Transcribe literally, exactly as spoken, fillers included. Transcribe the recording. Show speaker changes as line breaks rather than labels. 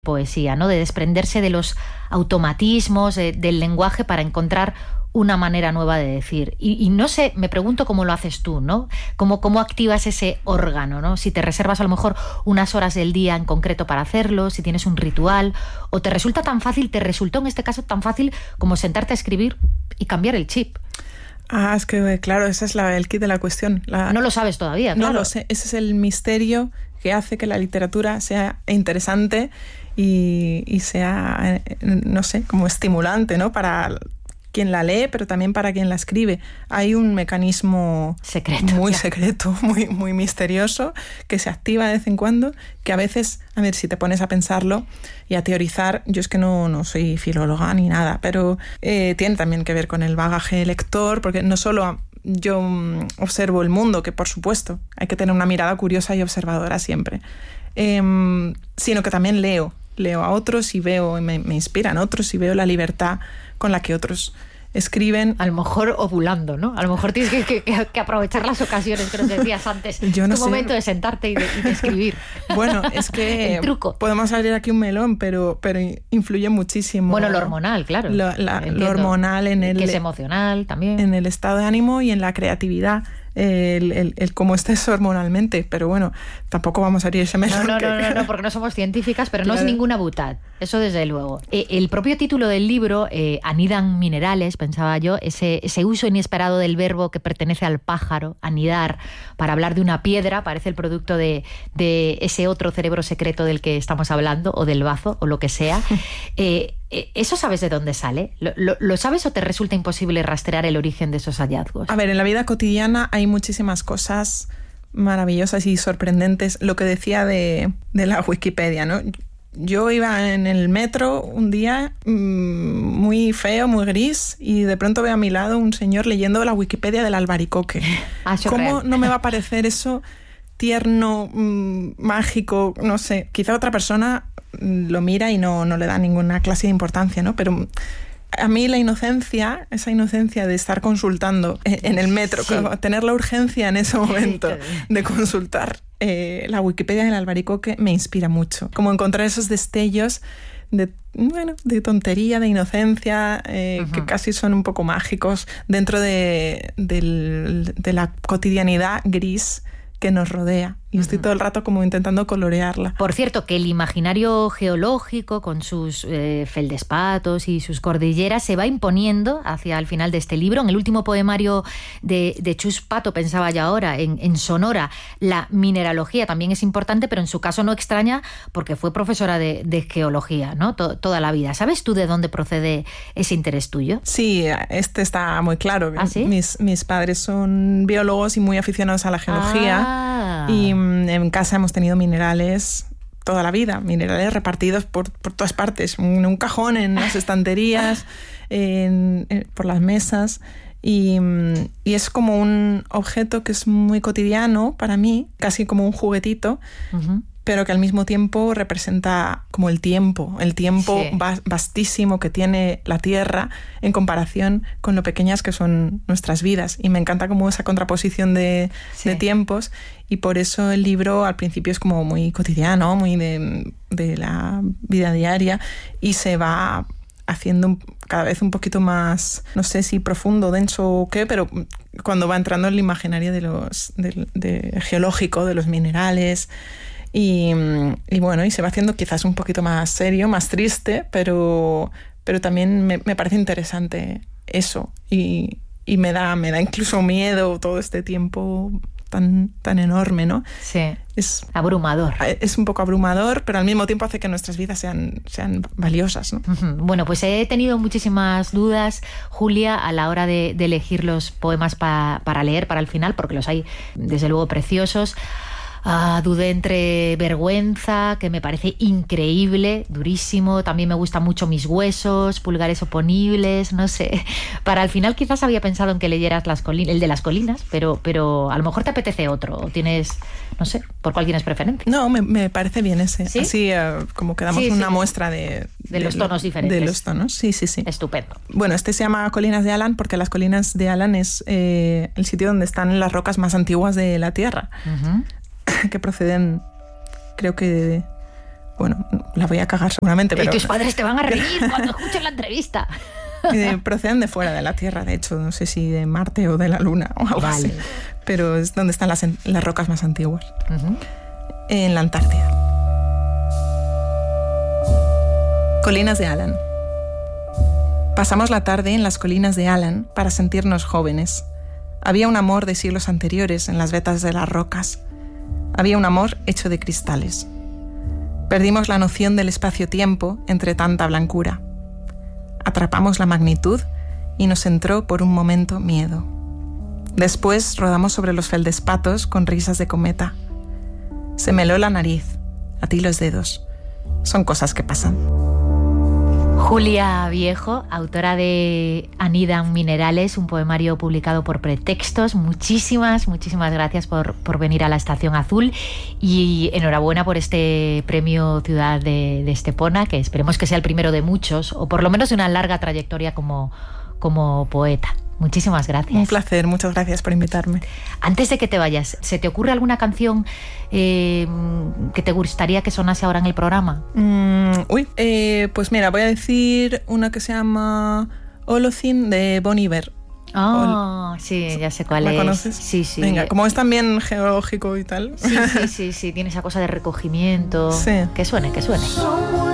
poesía, ¿no? De desprenderse de los automatismos, de, del lenguaje para encontrar una manera nueva de decir. Y, y no sé, me pregunto cómo lo haces tú, ¿no? Cómo, cómo activas ese órgano, ¿no? Si te reservas a lo mejor unas horas del día en concreto para hacerlo, si tienes un ritual, o te resulta tan fácil, te resultó en este caso tan fácil como sentarte a escribir y cambiar el chip.
Ah, es que claro, ese es la, el kit de la cuestión. La...
No lo sabes todavía, claro.
No lo sé, ese es el misterio que hace que la literatura sea interesante y, y sea, no sé, como estimulante, ¿no? Para quien la lee, pero también para quien la escribe. Hay un mecanismo
secreto,
muy
ya.
secreto, muy, muy misterioso, que se activa de vez en cuando, que a veces, a ver, si te pones a pensarlo y a teorizar, yo es que no, no soy filóloga ni nada, pero eh, tiene también que ver con el bagaje lector, porque no solo yo observo el mundo, que por supuesto hay que tener una mirada curiosa y observadora siempre, eh, sino que también leo, leo a otros y veo, me, me inspiran otros y veo la libertad con la que otros escriben.
A lo mejor ovulando, ¿no? A lo mejor tienes que, que, que aprovechar las ocasiones que nos decías antes.
Yo no
tu
sé.
momento de sentarte y de, y de escribir.
Bueno, es que
el truco.
Podemos abrir aquí un melón, pero, pero influye muchísimo.
Bueno, lo hormonal, claro.
Lo, la, lo hormonal en el...
Que es emocional también.
En el estado de ánimo y en la creatividad. El, el, el cómo estés hormonalmente, pero bueno, tampoco vamos a abrir ese melón.
No, no,
que,
no, no, no, porque no somos científicas, pero
claro.
No es ninguna butad, eso desde luego. Eh, el propio título del libro, eh, Anidan minerales, pensaba yo, ese, ese uso inesperado del verbo que pertenece al pájaro, anidar, para hablar de una piedra, parece el producto de, de ese otro cerebro secreto del que estamos hablando, o del bazo, o lo que sea. Eh, ¿Eso sabes de dónde sale? ¿Lo, lo, ¿Lo sabes o te resulta imposible rastrear el origen de esos hallazgos?
A ver, en la vida cotidiana hay muchísimas cosas maravillosas y sorprendentes. Lo que decía de, de la Wikipedia, ¿no? Yo iba en el metro un día mmm, muy feo, muy gris, y de pronto veo a mi lado un señor leyendo la Wikipedia del albaricoque.
Ah,
¿Cómo no me va a parecer eso tierno, mmm, mágico? No sé, quizá otra persona lo mira y no, no le da ninguna clase de importancia, ¿no? Pero a mí la inocencia, esa inocencia de estar consultando en el metro, sí. Tener la urgencia en ese momento de consultar eh, la Wikipedia del albaricoque me inspira mucho. Como encontrar esos destellos de, bueno, de tontería, de inocencia, eh, uh-huh. que casi son un poco mágicos dentro de, de, de la cotidianidad gris que nos rodea. Y estoy todo el rato como intentando colorearla.
Por cierto, que el imaginario geológico con sus eh, feldespatos y sus cordilleras se va imponiendo hacia el final de este libro. En el último poemario de, de Chus Pato, pensaba ya ahora, en, en Sonora, la mineralogía también es importante, pero en su caso no extraña porque fue profesora de, de geología, ¿no? To, toda la vida. ¿Sabes tú de dónde procede ese interés tuyo?
Sí, este está muy claro.
¿Ah, sí?
Mis, mis padres son biólogos y muy aficionados a la geología.
Ah.
Y en casa hemos tenido minerales toda la vida, minerales repartidos por, por todas partes, en un cajón, en las estanterías, en, en, por las mesas. Y, y es como un objeto que es muy cotidiano para mí, casi como un juguetito, uh-huh. pero que al mismo tiempo representa como el tiempo, el tiempo sí. vastísimo que tiene la Tierra en comparación con lo pequeñas que son nuestras vidas. Y me encanta como esa contraposición de, sí. de tiempos, y por eso el libro al principio es como muy cotidiano, muy de, de la vida diaria, y se va haciendo cada vez un poquito más, no sé si profundo, denso o qué, pero cuando va entrando en el imaginario de los de, de geológico, de los minerales. Y, y bueno, y se va haciendo quizás un poquito más serio, más triste, pero, pero también me, me parece interesante eso. Y, y me da, me da incluso miedo todo este tiempo tan, tan enorme, ¿no?
Sí,
es
abrumador.
Es un poco abrumador, pero al mismo tiempo hace que nuestras vidas sean, sean valiosas, ¿no?
Uh-huh. Bueno, pues he tenido muchísimas dudas, Julia, a la hora de, de elegir los poemas pa, para leer para el final, porque los hay desde luego preciosos. Uh, dudé entre Vergüenza, que me parece increíble, durísimo. También me gusta mucho Mis huesos, Pulgares oponibles, no sé. Para el final quizás había pensado en que leyeras las colinas, el de las colinas, pero, pero a lo mejor te apetece otro. O tienes, no sé, ¿por cuál tienes preferencia?
No, me, me parece bien ese. ¿Sí? Así uh, como que damos sí, una sí. muestra de,
de, de los tonos diferentes.
De los tonos, sí, sí, sí.
Estupendo.
Bueno, este se llama Colinas de Alan porque las colinas de Alan es eh, el sitio donde están las rocas más antiguas de la Tierra. Uh-huh. Que proceden, creo que, bueno, la voy a cagar seguramente, pero...
Y tus padres te van a reír cuando escuchen la entrevista.
Eh, proceden de fuera de la Tierra, de hecho, no sé si de Marte o de la Luna o algo
Vale.
así, pero es donde están las, las rocas más antiguas,
Uh-huh.
en la Antártida. Colinas de Alan. Pasamos la tarde en las colinas de Alan para sentirnos jóvenes. Había un amor de siglos anteriores en las vetas de las rocas. Había un amor hecho de cristales. Perdimos la noción del espacio-tiempo entre tanta blancura. Atrapamos la magnitud y nos entró por un momento miedo. Después rodamos sobre los feldespatos con risas de cometa. Se me heló la nariz, atí los dedos. Son cosas que pasan.
Julia Viejo, autora de Anidan Minerales, un poemario publicado por Pretextos. Muchísimas, muchísimas gracias por, por venir a la Estación Azul y enhorabuena por este premio Ciudad de, de Estepona, que esperemos que sea el primero de muchos, o por lo menos de una larga trayectoria como, como poeta. Muchísimas gracias.
Un placer, muchas gracias por invitarme.
Antes de que te vayas, ¿se te ocurre alguna canción eh, que te gustaría que sonase ahora en el programa?
Mm, uy, eh, pues mira, voy a decir una que se llama Holocene de Bon Iver.
Ah, oh, sí, ya sé cuál
¿La
es.
conoces?
Sí, sí.
Venga, como es también geológico y tal.
Sí, sí, sí, sí, tiene esa cosa de recogimiento.
Sí.
Que suene, que suene.